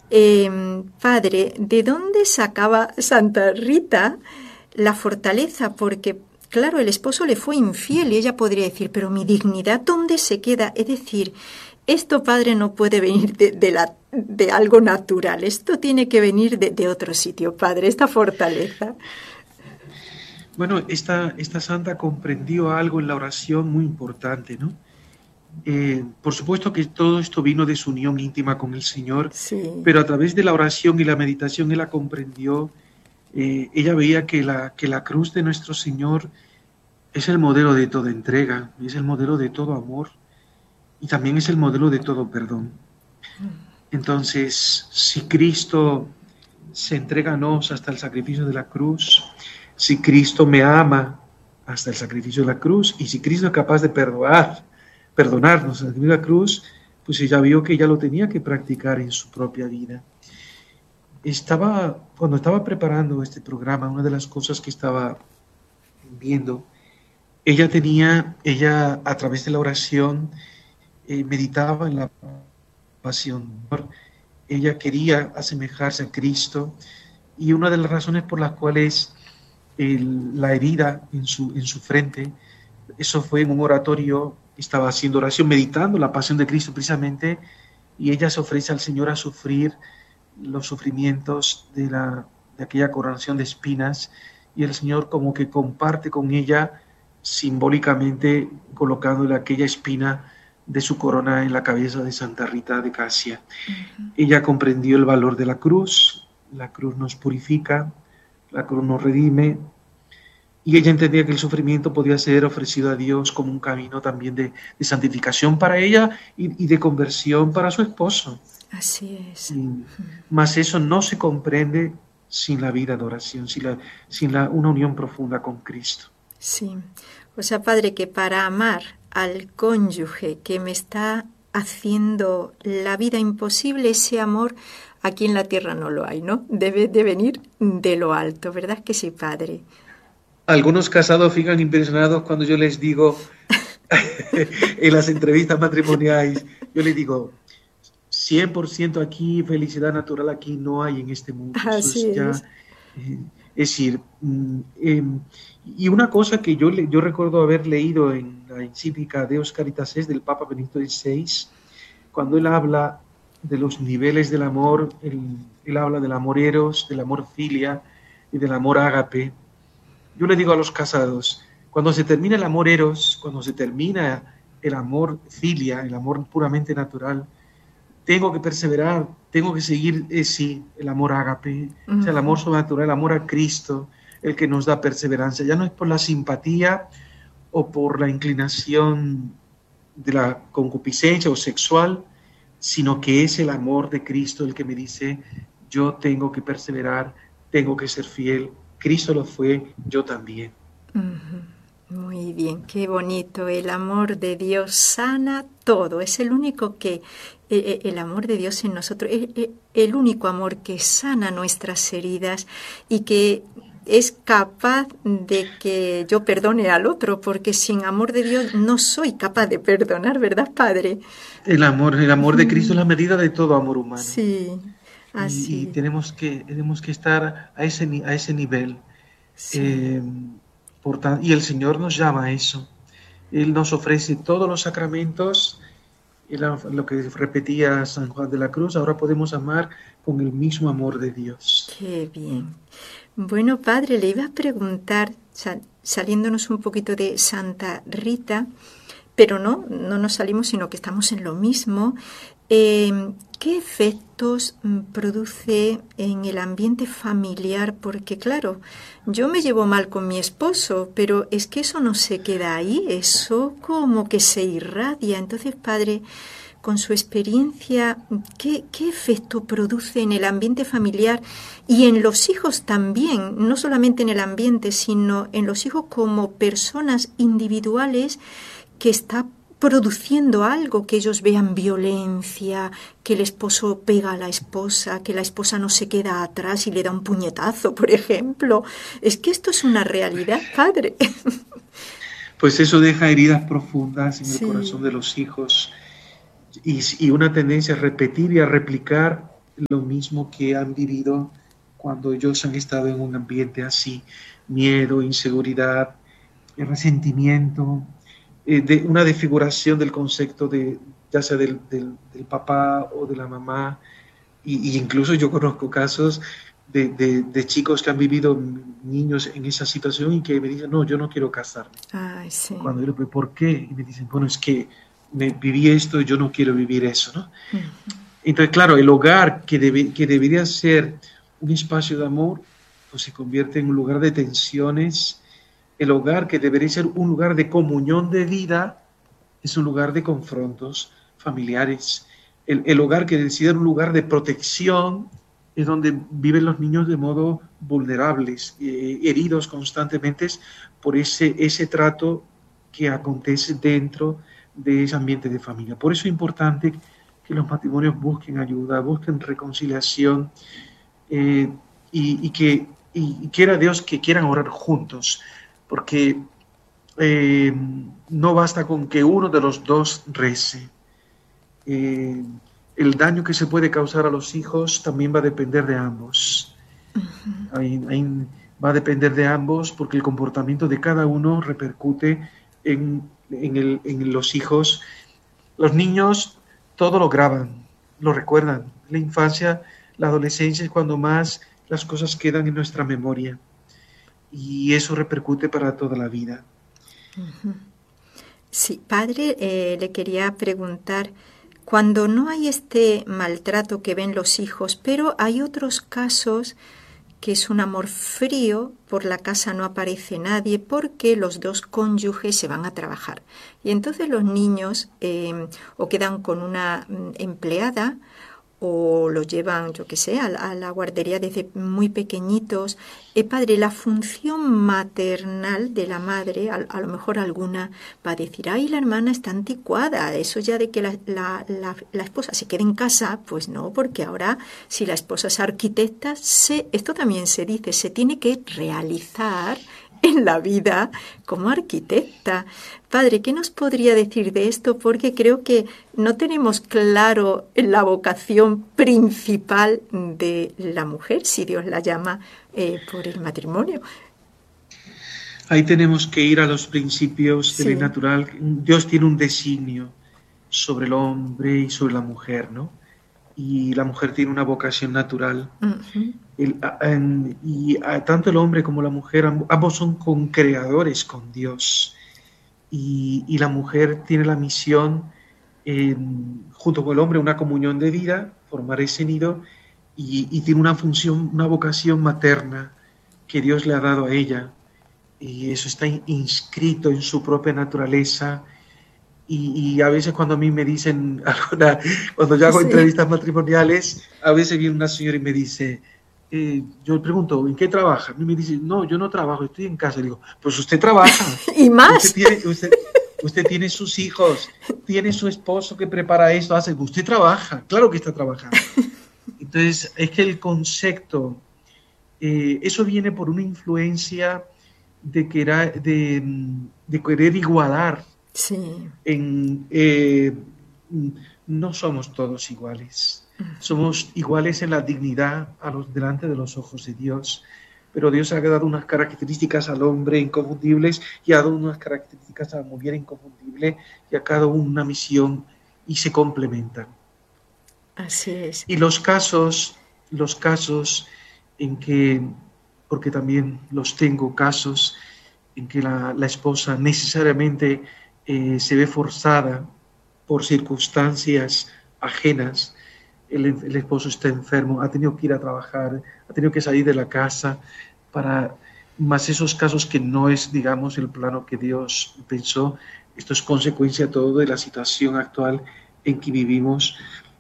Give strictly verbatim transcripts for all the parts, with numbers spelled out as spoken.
Eh, padre, ¿de dónde sacaba Santa Rita la fortaleza? Porque, claro, el esposo le fue infiel y ella podría decir, pero mi dignidad, ¿dónde se queda? Es decir, esto, padre, no puede venir de, de, la, de algo natural, esto tiene que venir de, de otro sitio, padre, esta fortaleza. Bueno, esta, esta santa comprendió algo en la oración muy importante, ¿no? Eh, por supuesto que todo esto vino de su unión íntima con el Señor, Sí. pero a través de la oración y la meditación ella comprendió, eh, ella veía que la, que la cruz de nuestro Señor es el modelo de toda entrega, es el modelo de todo amor y también es el modelo de todo perdón. Entonces, si Cristo se entrega a nos hasta el sacrificio de la cruz, si Cristo me ama hasta el sacrificio de la cruz, y si Cristo es capaz de perdonar, perdonarnos hasta la cruz, pues ella vio que ella lo tenía que practicar en su propia vida. Estaba, cuando estaba preparando este programa, una de las cosas que estaba viendo, ella tenía, ella a través de la oración, eh, meditaba en la pasión. Ella quería asemejarse a Cristo, y una de las razones por las cuales el, la herida en su, en su frente, eso fue en un oratorio, estaba haciendo oración, meditando la pasión de Cristo precisamente, y ella se ofrece al Señor a sufrir los sufrimientos de, la, de aquella coronación de espinas, y el Señor como que comparte con ella simbólicamente colocándole aquella espina de su corona en la cabeza de Santa Rita de Casia. Uh-huh. Ella comprendió el valor de la cruz, la cruz nos purifica, la cruz nos redime, y ella entendía que el sufrimiento podía ser ofrecido a Dios como un camino también de, de santificación para ella y, y de conversión para su esposo. Así es. Y, mas eso no se comprende sin la vida de oración, sin, la, sin la, una unión profunda con Cristo. Sí, o sea, padre, que para amar al cónyuge que me está haciendo la vida imposible, ese amor aquí en la tierra no lo hay, ¿no? Debe de venir de lo alto, ¿verdad que sí, padre? Algunos casados fijan impresionados cuando yo les digo en las entrevistas matrimoniales, yo les digo, cien por ciento aquí, felicidad natural aquí no hay en este mundo. Así Eso es ya, es. eh, es decir, eh, y una cosa que yo, yo recuerdo haber leído en la encíclica Deus Caritas Est del Papa Benedicto dieciséis, cuando él habla de los niveles del amor, él, él habla del amor eros, del amor filia y del amor ágape. Yo le digo a los casados, cuando se termina el amor eros, cuando se termina el amor filia, el amor puramente natural, tengo que perseverar, tengo que seguir, eh, sí, el amor ágape, uh-huh. O sea, el amor sobrenatural, el amor a Cristo, el que nos da perseverancia. Ya no es por la simpatía o por la inclinación de la concupiscencia o sexual, sino que es el amor de Cristo el que me dice, yo tengo que perseverar, tengo que ser fiel. Cristo lo fue, yo también. Uh-huh. Muy bien, qué bonito. El amor de Dios sana todo. Es el único que, eh, el amor de Dios en nosotros, es el único amor que sana nuestras heridas y que es capaz de que yo perdone al otro, porque sin amor de Dios no soy capaz de perdonar, ¿verdad, Padre? El amor, el amor de Cristo es la medida de todo amor humano. Sí. Así. Y, y tenemos que tenemos que estar a ese a ese nivel. Sí. Eh, por tan, y el Señor nos llama a eso. Él nos ofrece todos los sacramentos. Él, lo que repetía San Juan de la Cruz, ahora podemos amar con el mismo amor de Dios. Qué bien. Bueno, padre, le iba a preguntar, sal, saliéndonos un poquito de Santa Rita, pero no, no nos salimos, sino que estamos en lo mismo. Eh, ¿Qué efectos produce en el ambiente familiar? Porque claro, yo me llevo mal con mi esposo, pero es que eso no se queda ahí, eso como que se irradia. Entonces, padre, con su experiencia, ¿qué, qué efecto produce en el ambiente familiar y en los hijos también? No solamente en el ambiente, sino en los hijos como personas individuales que están produciendo algo, que ellos vean violencia, que el esposo pega a la esposa, que la esposa no se queda atrás y le da un puñetazo, por ejemplo. Es que esto es una realidad, padre. Pues eso deja heridas profundas en sí. el corazón de los hijos y, y una tendencia a repetir y a replicar lo mismo que han vivido cuando ellos han estado en un ambiente así, miedo, inseguridad, resentimiento, eh, de una desfiguración del concepto de ya sea del, del, del papá o de la mamá, y, y incluso yo conozco casos de, de, de chicos que han vivido, niños en esa situación y que me dicen, no, yo no quiero casarme. Ay, sí. Cuando yo le digo, ¿por qué? Y me dicen, bueno, es que me viví esto y yo no quiero vivir eso, ¿no? Uh-huh. Entonces, claro, el hogar que, debe, que debería ser un espacio de amor, pues se convierte en un lugar de tensiones. El hogar que debería ser un lugar de comunión de vida es un lugar de confrontos familiares. El, el hogar que debería ser un lugar de protección es donde viven los niños de modo vulnerables, eh, heridos constantemente por ese, ese trato que acontece dentro de ese ambiente de familia. Por eso es importante que los matrimonios busquen ayuda, busquen reconciliación, eh, y, y que y, y quiera Dios que quieran orar juntos, porque eh, no basta con que uno de los dos rece. Eh, el daño que se puede causar a los hijos también va a depender de ambos. Uh-huh. Ahí, ahí va a depender de ambos, porque el comportamiento de cada uno repercute en, en, el, en los hijos. Los niños todo lo graban, lo recuerdan. La infancia, la adolescencia es cuando más las cosas quedan en nuestra memoria, y eso repercute para toda la vida. Uh-huh. Sí, padre, eh, le quería preguntar, cuando no hay este maltrato que ven los hijos, pero hay otros casos que es un amor frío, por la casa no aparece nadie porque los dos cónyuges se van a trabajar. Y entonces los niños eh, o quedan con una empleada o los llevan, yo qué sé, a la, a la guardería desde muy pequeñitos. Eh, padre, la función maternal de la madre, a, a lo mejor alguna va a decir, ay, la hermana está anticuada, eso ya de que la, la, la, la esposa se quede en casa, pues no, porque ahora si la esposa es arquitecta, se, esto también se dice, se tiene que realizar en la vida como arquitecta. Padre, ¿qué nos podría decir de esto? Porque creo que no tenemos claro la vocación principal de la mujer, si Dios la llama eh, por el matrimonio. Ahí tenemos que ir a los principios sí. de lo natural. Dios tiene un designio sobre el hombre y sobre la mujer, ¿no? Y la mujer tiene una vocación natural. Uh-huh. El, en, y a, tanto el hombre como la mujer, ambos son concreadores con Dios. Y, y la mujer tiene la misión, eh, junto con el hombre, una comunión de vida, formar ese nido, y, y tiene una función, una vocación materna que Dios le ha dado a ella. Y eso está inscrito en su propia naturaleza. Y, y a veces cuando a mí me dicen, alguna, cuando yo hago sí. entrevistas matrimoniales, a veces viene una señora y me dice, eh, yo le pregunto, ¿en qué trabaja? Y me dice, no, yo no trabajo, estoy en casa. Le digo, pues usted trabaja. ¿Y más? Usted tiene, usted, usted tiene sus hijos, tiene su esposo que prepara esto, hace, usted trabaja, claro que está trabajando. Entonces, es que el concepto, eh, eso viene por una influencia de querer, de, de querer igualar. Sí. En, eh, no somos todos iguales. Somos iguales en la dignidad a los, delante de los ojos de Dios, pero Dios ha dado unas características al hombre inconfundibles y ha dado unas características a la mujer inconfundible, y a cada uno una misión, y se complementan. Así es. Y los casos, los casos en que, porque también los tengo, casos en que la, la esposa necesariamente eh, se ve forzada por circunstancias ajenas. El, el esposo está enfermo, ha tenido que ir a trabajar, ha tenido que salir de la casa, para más esos casos que no es, digamos, el plano que Dios pensó. Esto es consecuencia todo de la situación actual en que vivimos,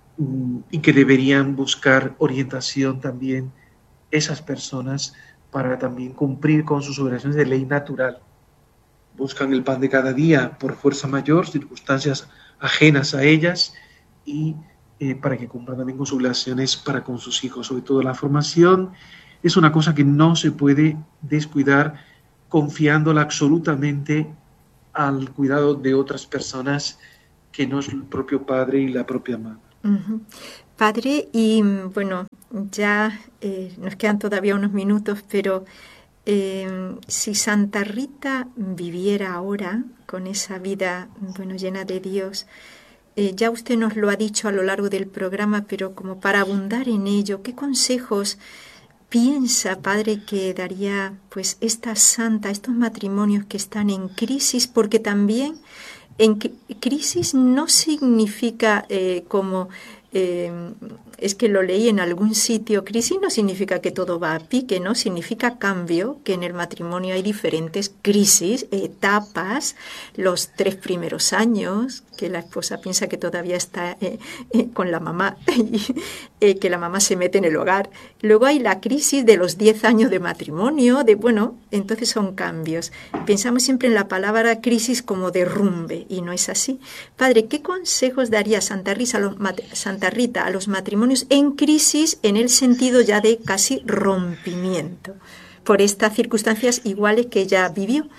y que deberían buscar orientación también esas personas para también cumplir con sus obligaciones de ley natural. Buscan el pan de cada día por fuerza mayor, circunstancias ajenas a ellas, y eh, para que cumplan también con sus obligaciones para con sus hijos. Sobre todo la formación es una cosa que no se puede descuidar, confiándola absolutamente al cuidado de otras personas que no es el propio padre y la propia madre. Uh-huh. Padre, y bueno, ya eh, nos quedan todavía unos minutos, pero eh, si Santa Rita viviera ahora con esa vida, bueno, llena de Dios, eh, ya usted nos lo ha dicho a lo largo del programa, pero como para abundar en ello, ¿qué consejos piensa, Padre, que daría pues esta santa, estos matrimonios que están en crisis? Porque también en crisis no significa eh, como, eh, es que lo leí en algún sitio, crisis no significa que todo va a pique, ¿no? Significa cambio, que en el matrimonio hay diferentes crisis, etapas, los tres primeros años, que la esposa piensa que todavía está eh, eh, con la mamá, y, eh, que la mamá se mete en el hogar. Luego hay la crisis de los diez años de matrimonio, de bueno, entonces son cambios. Pensamos siempre en la palabra crisis como derrumbe, y no es así. Padre, ¿qué consejos daría Santa Rita a los, Santa Rita a los matrimonios en crisis, en el sentido ya de casi rompimiento, por estas circunstancias iguales que ella vivió?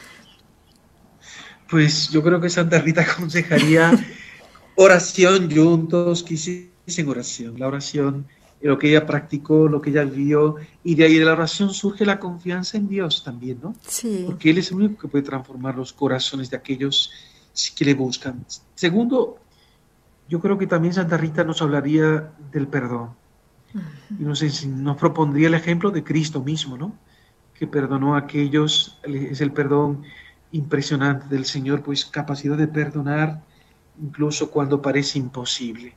Pues yo creo que Santa Rita aconsejaría oración juntos, que hiciesen oración. La oración, lo que ella practicó, lo que ella vivió, y de ahí de la oración surge la confianza en Dios también, ¿no? Sí. Porque Él es el único que puede transformar los corazones de aquellos que le buscan. Segundo, yo creo que también Santa Rita nos hablaría del perdón. Uh-huh. Y nos, nos propondría el ejemplo de Cristo mismo, ¿no? Que perdonó a aquellos, es el perdón impresionante del Señor, pues capacidad de perdonar incluso cuando parece imposible.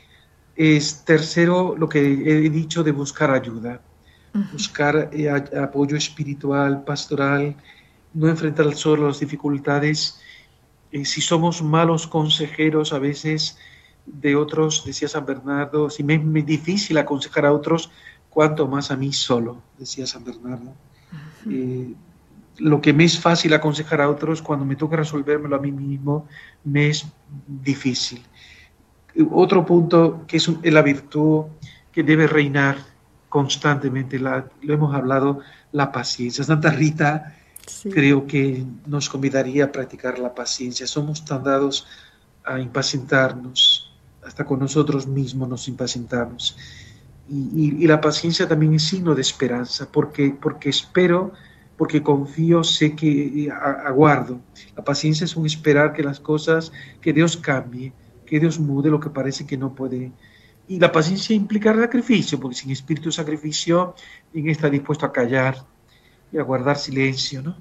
Es tercero, lo que he dicho de buscar ayuda, uh-huh. buscar eh, apoyo espiritual, pastoral, no enfrentar solo las dificultades. Eh, si somos malos consejeros a veces de otros, decía San Bernardo, si me es muy difícil aconsejar a otros, cuánto más a mí solo, decía San Bernardo. Uh-huh. Eh, lo que me es fácil aconsejar a otros, cuando me toca resolvérmelo a mí mismo, me es difícil. Otro punto que es la virtud que debe reinar constantemente, la, lo hemos hablado, la paciencia. Santa Rita sí. creo que nos convidaría a practicar la paciencia. Somos tan dados a impacientarnos, hasta con nosotros mismos nos impacientamos. Y, y, y la paciencia también es signo de esperanza, porque, porque espero, porque confío, sé que aguardo. La paciencia es un esperar que las cosas, que Dios cambie, que Dios mude lo que parece que no puede. Y la paciencia implica sacrificio, porque sin espíritu de sacrificio, alguien está dispuesto a callar y a guardar silencio, ¿no?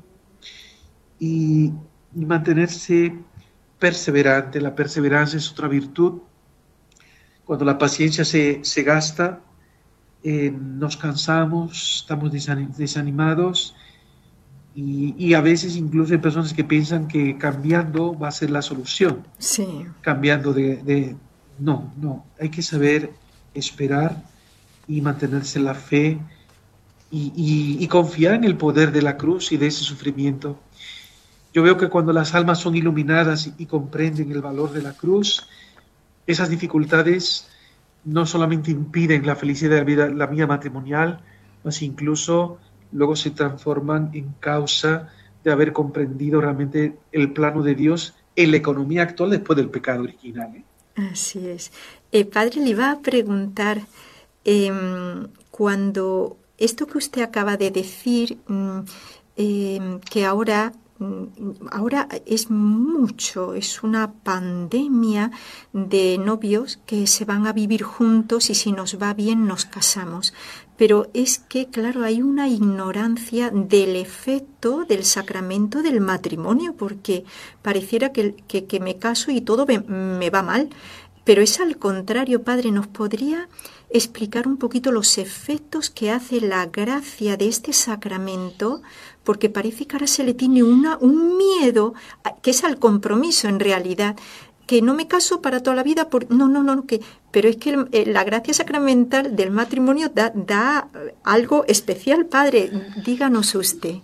Y, y mantenerse perseverante. La perseverancia es otra virtud. Cuando la paciencia se, se gasta, eh, nos cansamos, estamos desanimados, y, y a veces incluso hay personas que piensan que cambiando va a ser la solución. Sí. Cambiando de, de... No, no, hay que saber esperar y mantenerse en la fe y, y, y confiar en el poder de la cruz y de ese sufrimiento. Yo veo que cuando las almas son iluminadas y, y comprenden el valor de la cruz, esas dificultades no solamente impiden la felicidad de la vida, la vida matrimonial, mas incluso luego se transforman en causa de haber comprendido realmente el plano de Dios en la economía actual después del pecado original, ¿eh? Así es. Eh, padre, le iba a preguntar, eh, cuando esto que usted acaba de decir, eh, que ahora... Ahora es mucho, es una pandemia de novios que se van a vivir juntos y si nos va bien nos casamos. Pero es que, claro, hay una ignorancia del efecto del sacramento del matrimonio, porque pareciera que, que, que me caso y todo me, me va mal. Pero es al contrario, padre, ¿nos podría explicar un poquito los efectos que hace la gracia de este sacramento? Porque parece que ahora se le tiene una, un miedo, que es al compromiso en realidad, que no me caso para toda la vida, por, no, no, no, que, pero es que el, la gracia sacramental del matrimonio da, da algo especial, padre, díganos usted.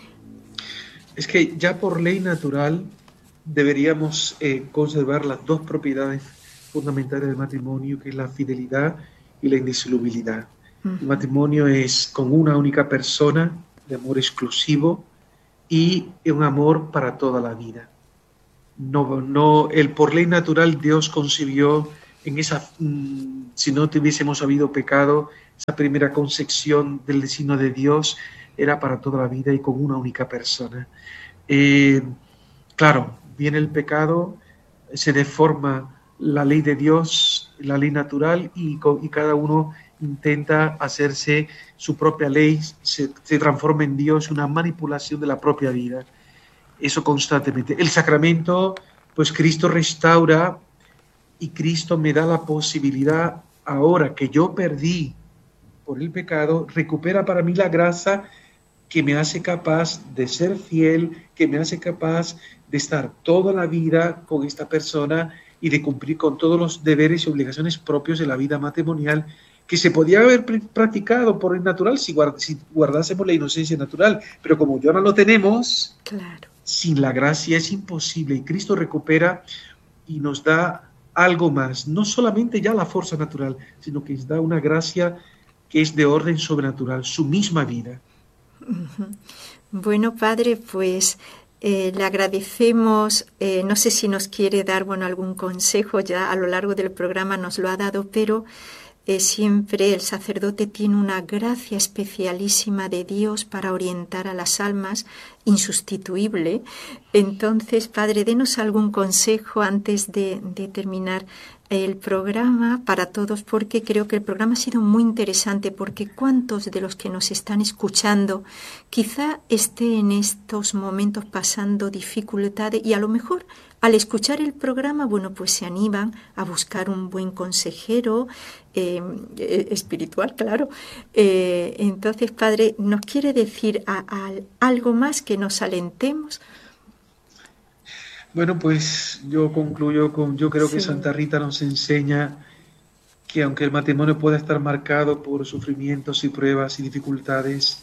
Es que ya por ley natural deberíamos eh, conservar las dos propiedades fundamentales del matrimonio, que es la fidelidad y la indisolubilidad. Uh-huh. El matrimonio es con una única persona, de amor exclusivo y un amor para toda la vida. No, no, el por ley natural Dios concibió en esa, mmm, si no tuviésemos habido pecado, esa primera concepción del destino de Dios era para toda la vida y con una única persona. Eh, claro, viene el pecado, se deforma la ley de Dios, la ley natural, y, y cada uno intenta hacerse su propia ley, se, se transforma en Dios, una manipulación de la propia vida. Eso constantemente. El sacramento, pues Cristo restaura y Cristo me da la posibilidad, ahora que yo perdí por el pecado, recupera para mí la gracia que me hace capaz de ser fiel, que me hace capaz de estar toda la vida con esta persona y de cumplir con todos los deberes y obligaciones propios de la vida matrimonial que se podía haber practicado por el natural si, guard si guardásemos la inocencia natural, pero como ya no lo tenemos, claro, sin la gracia es imposible, y Cristo recupera y nos da algo más, no solamente ya la fuerza natural, sino que nos da una gracia que es de orden sobrenatural, su misma vida. Bueno, Padre, pues eh, le agradecemos, eh, no sé si nos quiere dar bueno, algún consejo, ya a lo largo del programa nos lo ha dado, pero eh, siempre el sacerdote tiene una gracia especialísima de Dios para orientar a las almas, insustituible. Entonces, Padre, denos algún consejo antes de, de terminar el programa para todos, porque creo que el programa ha sido muy interesante, porque cuántos de los que nos están escuchando quizá esté en estos momentos pasando dificultades y a lo mejor al escuchar el programa, bueno, pues se animan a buscar un buen consejero eh, eh, espiritual, claro. Eh, entonces, Padre, ¿nos quiere decir a, a, algo más que nos alentemos? Bueno, pues yo concluyo con, yo creo sí. que Santa Rita nos enseña que aunque el matrimonio pueda estar marcado por sufrimientos y pruebas y dificultades,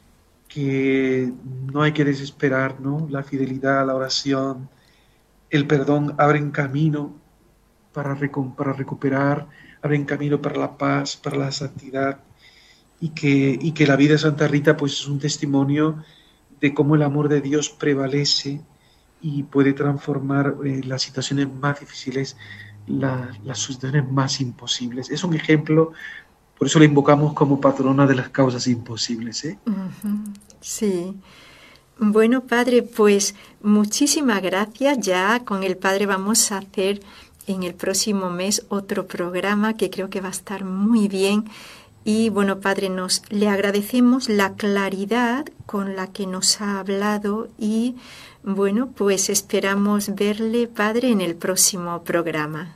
que no hay que desesperar, ¿no? La fidelidad, la oración, el perdón abren camino para, recu para recuperar, abren camino para la paz, para la santidad, y que, y que la vida de Santa Rita pues es un testimonio de cómo el amor de Dios prevalece y puede transformar eh, las situaciones más difíciles, la, las situaciones más imposibles. Es un ejemplo, por eso la invocamos como patrona de las causas imposibles, ¿eh? Uh-huh. Sí. Bueno, Padre, pues muchísimas gracias. Ya con el Padre vamos a hacer en el próximo mes otro programa que creo que va a estar muy bien. Y bueno, Padre, nos le agradecemos la claridad con la que nos ha hablado y bueno, pues esperamos verle, Padre, en el próximo programa.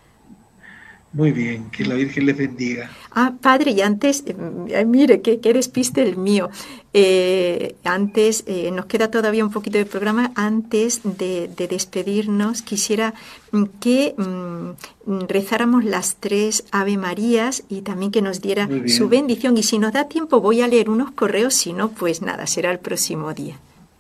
Muy bien, que la Virgen les bendiga. Ah, Padre, y antes, eh, mire, qué, qué despiste el mío. Eh, antes, eh, nos queda todavía un poquito de programa. Antes de, de despedirnos, quisiera que mm, rezáramos las tres Ave Marías y también que nos diera su bendición. Y si nos da tiempo, voy a leer unos correos, si no, pues nada, será el próximo día.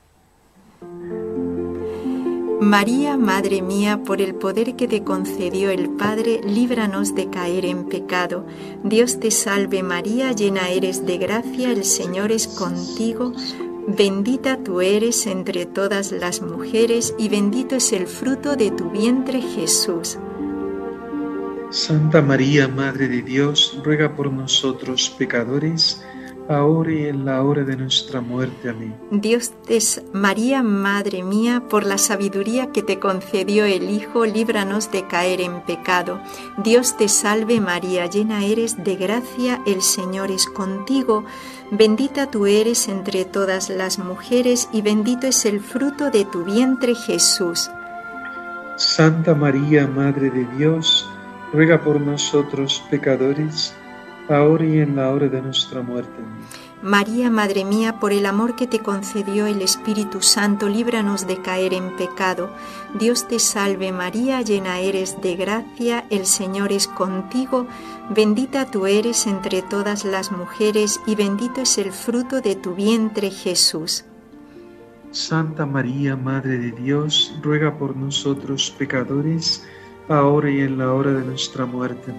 María, Madre mía, por el poder que te concedió el Padre, líbranos de caer en pecado. Dios te salve María, llena eres de gracia, el Señor es contigo. Bendita tú eres entre todas las mujeres y bendito es el fruto de tu vientre, Jesús. Santa María, Madre de Dios, ruega por nosotros pecadores, ahora y en la hora de nuestra muerte. Amén. Dios te María, Madre mía, por la sabiduría que te concedió el Hijo, líbranos de caer en pecado. Dios te salve María, llena eres de gracia, el Señor es contigo. Bendita tú eres entre todas las mujeres y bendito es el fruto de tu vientre, Jesús. Santa María, Madre de Dios, ruega por nosotros pecadores, ahora y en la hora de nuestra muerte. María, Madre mía, por el amor que te concedió el Espíritu Santo, líbranos de caer en pecado. Dios te salve María, llena eres de gracia, el Señor es contigo. Bendita tú eres entre todas las mujeres y bendito es el fruto de tu vientre, Jesús. Santa María, Madre de Dios, ruega por nosotros pecadores, ahora y en la hora de nuestra muerte.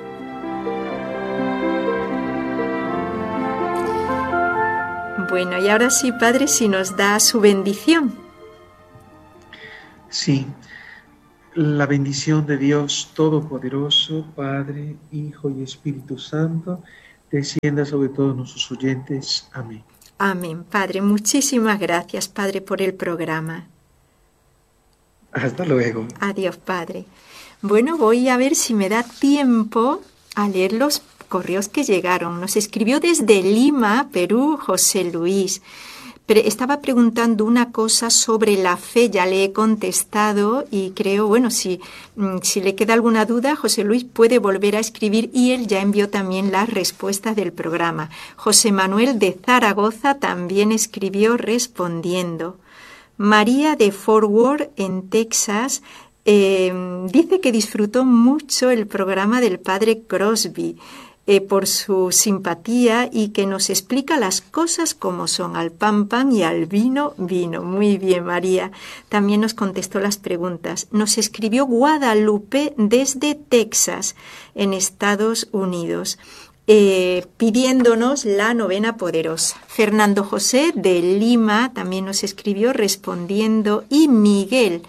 Bueno, y ahora sí, Padre, si nos da su bendición. Sí. la bendición de Dios Todopoderoso, Padre, Hijo y Espíritu Santo, descienda sobre todos nuestros oyentes. Amén. Amén, Padre. Muchísimas gracias, Padre, por el programa. Hasta luego. Adiós, Padre. Bueno, voy a ver si me da tiempo a leer los correos que llegaron. Nos escribió desde Lima, Perú, José Luis. Estaba preguntando una cosa sobre la fe, ya le he contestado y creo, bueno, si, si le queda alguna duda, José Luis puede volver a escribir y él ya envió también las respuestas del programa. José Manuel de Zaragoza también escribió respondiendo. María de Fort Worth, en Texas, eh, dice que disfrutó mucho el programa del padre Crosby, Eh, por su simpatía y que nos explica las cosas como son, al pan pan y al vino vino. Muy bien, María. También nos contestó las preguntas. Nos escribió Guadalupe desde Texas, en Estados Unidos, eh, pidiéndonos la novena poderosa. Fernando José de Lima también nos escribió respondiendo, y Miguel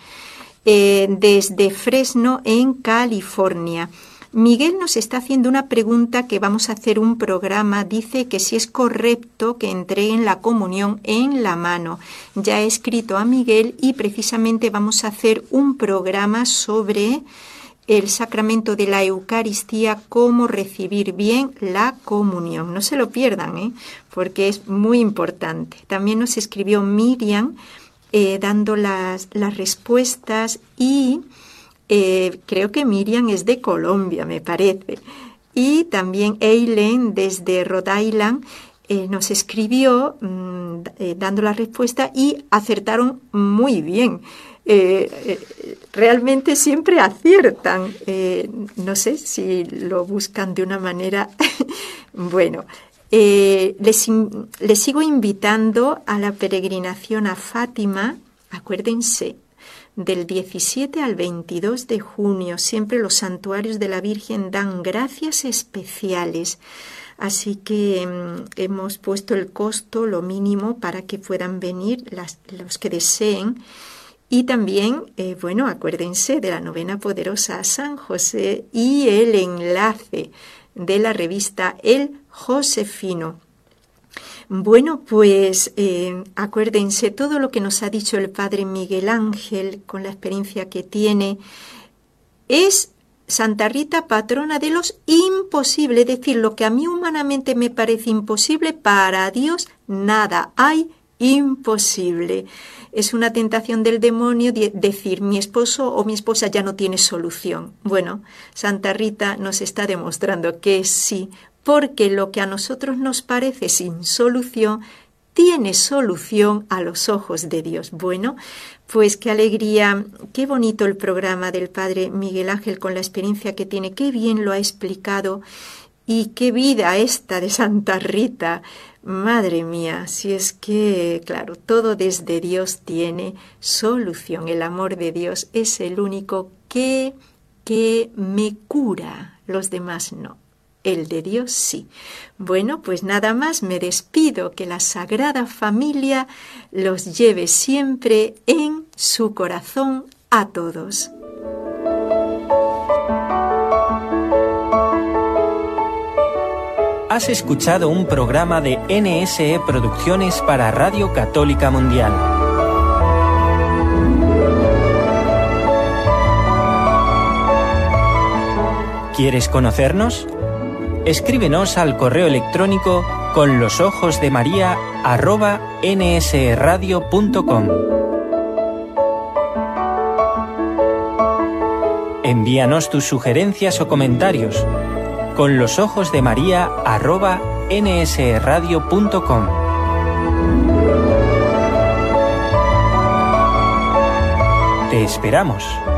eh, desde Fresno, en California. Miguel nos está haciendo una pregunta que vamos a hacer un programa. Dice que si es correcto que entreguen la comunión en la mano. Ya he escrito a Miguel y precisamente vamos a hacer un programa sobre el sacramento de la Eucaristía, cómo recibir bien la comunión. No se lo pierdan, ¿eh? Porque es muy importante. También nos escribió Miriam eh, dando las, las respuestas y... Eh, creo que Miriam es de Colombia, me parece. Y también Eileen desde Rhode Island eh, nos escribió mmm, eh, dando la respuesta y acertaron muy bien. Eh, eh, realmente siempre aciertan. Eh, no sé si lo buscan de una manera... bueno, eh, les, in, les sigo invitando a la peregrinación a Fátima. Acuérdense, del diecisiete al veintidós de junio, siempre los santuarios de la Virgen dan gracias especiales. Así que mmm, hemos puesto el costo, lo mínimo, para que puedan venir las, los que deseen. Y también, eh, bueno, acuérdense de la novena poderosa a San José y el enlace de la revista El Josefino. Bueno, pues eh, acuérdense todo lo que nos ha dicho el padre Miguel Ángel con la experiencia que tiene. Es Santa Rita, patrona de los imposibles, es decir, lo que a mí humanamente me parece imposible, para Dios nada hay imposible. Es una tentación del demonio de decir mi esposo o mi esposa ya no tiene solución. Bueno, Santa Rita nos está demostrando que sí, porque lo que a nosotros nos parece sin solución, tiene solución a los ojos de Dios. Bueno, pues qué alegría, qué bonito el programa del padre Miguel Ángel con la experiencia que tiene, qué bien lo ha explicado y qué vida esta de Santa Rita. Madre mía, si es que, claro, todo desde Dios tiene solución. El amor de Dios es el único que, que me cura, los demás no. El de Dios sí. Bueno, pues nada más, me despido, que la Sagrada Familia los lleve siempre en su corazón a todos. Has escuchado un programa de N S E Producciones para Radio Católica Mundial. ¿Quieres conocernos? Escríbenos al correo electrónico con los ojos de María arroba nsradio punto com. Envíanos tus sugerencias o comentarios con los ojos de María arroba nsradio punto com. Te esperamos.